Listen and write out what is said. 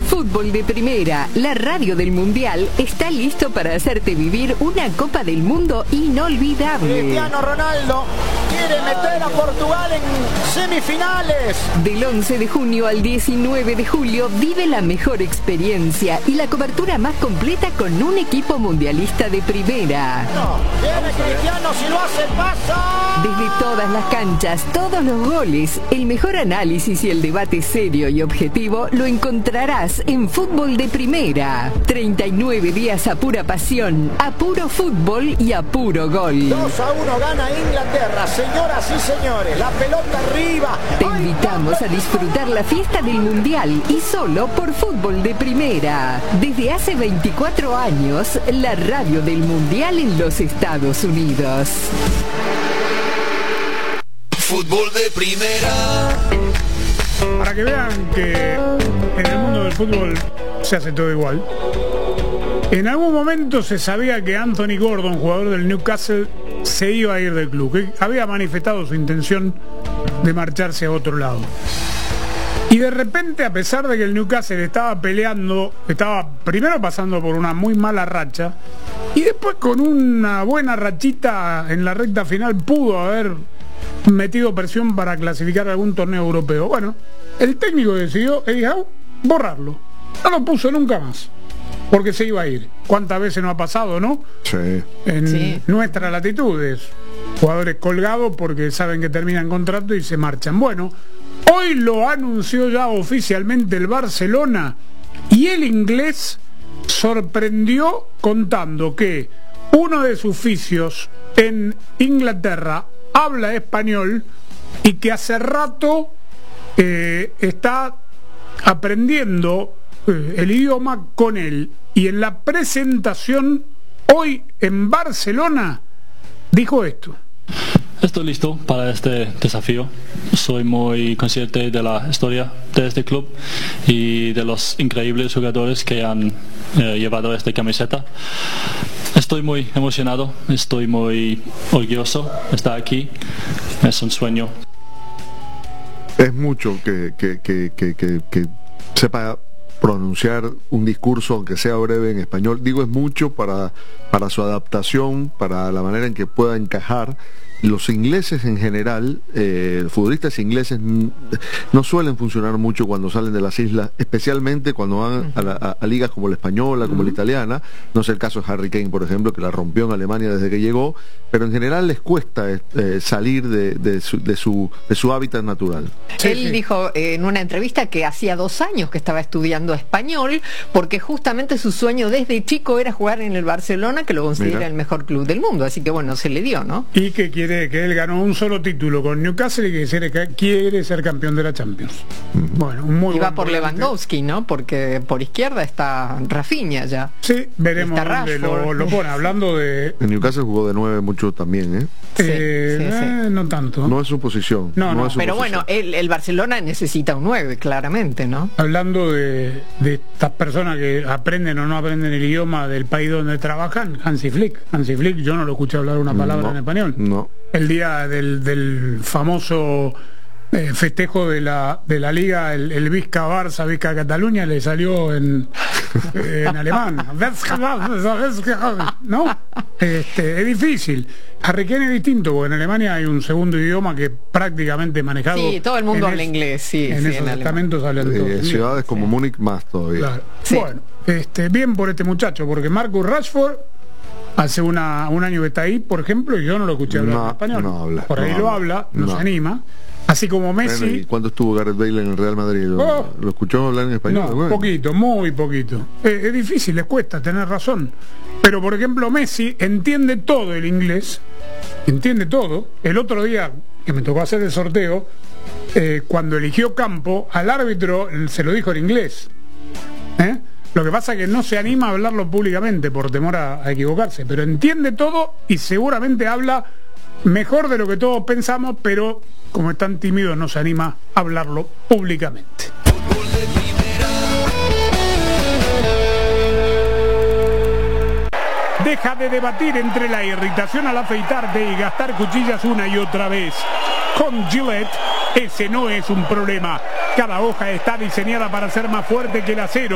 Fútbol de Primera, la radio del Mundial, está listo para hacerte vivir una Copa del Mundo inolvidable. Cristiano Ronaldo quiere meter a Portugal en semifinales. Del 11 de junio al 19 de julio vive la mejor experiencia y la cobertura más completa con un equipo mundialista de primera. No, viene Cristiano, si lo hace pasa. Desde todas las canchas, todos los goles, el mejor análisis y el debate serio y objetivo lo encontrarás en Fútbol de Primera. 39 días a pura pasión, a puro fútbol y a puro gol. 2-1 gana Inglaterra, señoras y señores, la pelota arriba. Te invitamos a disfrutar la fiesta del Mundial y solo por Fútbol de Primera. Desde hace 24 años, la radio del Mundial en los Estados Unidos. Fútbol de Primera. Para que vean que en el mundo del fútbol se hace todo igual. En algún momento se sabía que Anthony Gordon, jugador del Newcastle, se iba a ir del club, que había manifestado su intención de marcharse a otro lado. Y de repente, a pesar de que el Newcastle estaba peleando, estaba primero pasando por una muy mala racha, y después con una buena rachita en la recta final pudo haber metido presión para clasificar a algún torneo europeo. Bueno, el técnico decidió, borrarlo. No lo puso nunca más, porque se iba a ir. ¿Cuántas veces no ha pasado, no? Sí. En nuestras latitudes. Jugadores colgados porque saben que terminan contrato y se marchan. Bueno, hoy lo anunció ya oficialmente el Barcelona, y el inglés sorprendió contando que uno de sus fisios en Inglaterra habla español y que hace rato está aprendiendo el idioma con él. Y en la presentación hoy en Barcelona dijo esto: estoy listo para este desafío. Soy muy consciente de la historia de este club y de los increíbles jugadores que han llevado esta camiseta. Estoy muy emocionado, estoy muy orgulloso de estar aquí. Es un sueño. Es mucho que sepa pronunciar un discurso, aunque sea breve, en español. Digo, es mucho para su adaptación, para la manera en que pueda encajar. Los ingleses en general, futbolistas ingleses no suelen funcionar mucho cuando salen de las islas, especialmente cuando van a ligas como la española, como la italiana. No es el caso de Harry Kane, por ejemplo, que la rompió en Alemania desde que llegó, pero en general les cuesta salir de su hábitat natural. Él dijo en una entrevista que hacía 2 años que estaba estudiando español, porque justamente su sueño desde chico era jugar en el Barcelona, que lo considera el mejor club del mundo, así que bueno, se le dio, ¿no? Y que él ganó un solo título con Newcastle y que quiere ser campeón de la Champions. Bueno, muy y va por Lewandowski, ¿no? Porque por izquierda está Rafinha ya. Sí, veremos dónde lo pone. Hablando de... En Newcastle jugó de 9 mucho también, ¿eh? No tanto. No es su posición. No, es su pero posición. bueno, el Barcelona necesita un 9, claramente, ¿no? Hablando de estas personas que aprenden o no aprenden el idioma del país donde trabajan, Hansi Flick. Hansi Flick, yo no lo escuché hablar una palabra en español. No. El día del famoso festejo de la Liga, el Vizca Barça, Vizca Cataluña, le salió en alemán. ¿No? Es difícil. Harry Kane es distinto, porque en Alemania hay un segundo idioma que prácticamente manejado. Sí, todo el mundo habla inglés, sí. En esos estamentos hablan todos. Ciudades como Múnich más todavía. Claro. Sí. Bueno, bien por este muchacho, porque Marcus Rashford hace un año que está ahí, por ejemplo, y yo no lo escuché hablar en español. No habla. Por ahí lo habla, no se anima. Así como Messi. Bueno, ¿y cuándo estuvo Gareth Bale en el Real Madrid? ¿Lo escuchó hablar en español? No, bueno. poquito, muy poquito. Es difícil, les cuesta, tener razón. Pero por ejemplo Messi entiende todo el inglés, entiende todo. El otro día que me tocó hacer el sorteo, cuando eligió campo, al árbitro se lo dijo en inglés. Lo que pasa es que no se anima a hablarlo públicamente por temor a equivocarse, pero entiende todo y seguramente habla mejor de lo que todos pensamos, pero como es tan tímido no se anima a hablarlo públicamente. Deja de debatir entre la irritación al afeitarte y gastar cuchillas una y otra vez. Con Gillette, ese no es un problema. Cada hoja está diseñada para ser más fuerte que el acero.